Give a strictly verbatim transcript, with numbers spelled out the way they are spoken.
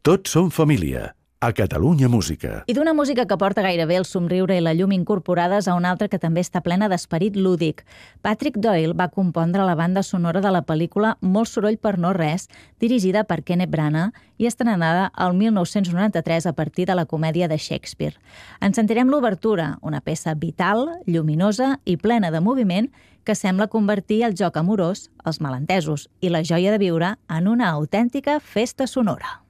Tots som família, a Catalunya Música. I d'una música que porta gairebé el somriure i la llum incorporades a una altra que també està plena d'esperit lúdic. Patrick Doyle va compondre la banda sonora de la pel·lícula Molt soroll per no res, dirigida per Kenneth Branagh i estrenada el mil nou-cents noranta-tres a partir de la comèdia de Shakespeare. Ens sentirem l'obertura, una peça vital, lluminosa i plena de moviment que sembla convertir el joc amorós, els malentesos i la joia de viure en una autèntica festa sonora.